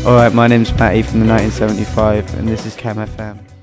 Alright, my name's Matty from the 1975 and this is Cam FM.